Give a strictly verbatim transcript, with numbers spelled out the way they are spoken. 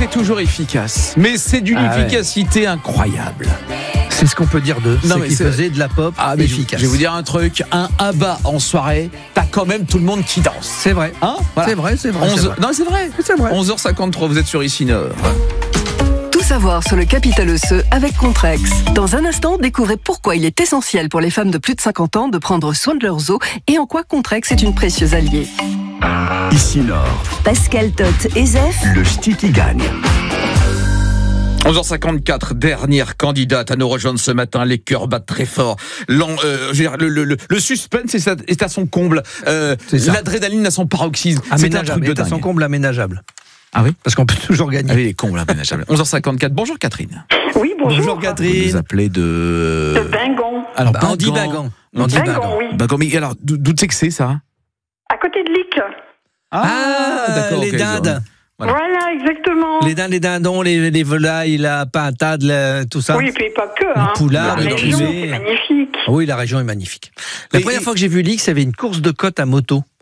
c'est toujours efficace. Mais c'est d'une Ah ouais. efficacité incroyable. C'est ce qu'on peut dire d'eux. Non, C'est mais qu'ils c'est- faisaient de la pop Ah, mais je, efficace. je vais vous dire un truc. Un ABBA en soirée, t'as quand même tout le monde qui danse. C'est vrai. Hein Voilà. C'est vrai, c'est vrai. onze c'est vrai. Non, c'est vrai. C'est vrai. onze heures cinquante-trois, vous êtes sur Ici Nord. Tout savoir sur le capital osseux avec Contrex. Dans un instant, découvrez pourquoi il est essentiel pour les femmes de plus de cinquante ans de prendre soin de leurs os et en quoi Contrex est une précieuse alliée. Ici Nord, Pascal Tot et Zef, le ch'ti qui gagne. onze heures cinquante-quatre, dernière candidate à nous rejoindre ce matin. Les cœurs battent très fort. L'en- euh, je veux dire, le, le, le, le suspense est à, est à son comble. Euh, C'est ça. L'adrénaline à son paroxysme. C'est un truc Aménageable. de Et à son dingue. comble aménageable. Ah oui Parce qu'on peut toujours gagner. Ah oui, les combles aménageables. onze heures cinquante-quatre. Bonjour Catherine. Oui, bonjour. Bonjour Vous Catherine. nous appelez de... De Bingon. Alors, Bah, on dit Bingon. On dit Bingon, Bingon. oui. Bingon. Mais alors, d'où d'où c'est que c'est ça? À côté de Lic. Ah, d'accord, les ok, dindes. Voilà. Voilà, exactement. Les dindes, les dindons, les, les volailles, la pintade, la- tout ça. Oui, et puis pas que. Hein. poulard, La le région, privé. c'est magnifique. Oui, la région est magnifique. La Et- première et- fois que j'ai vu l'X, il y avait une course de côte à moto.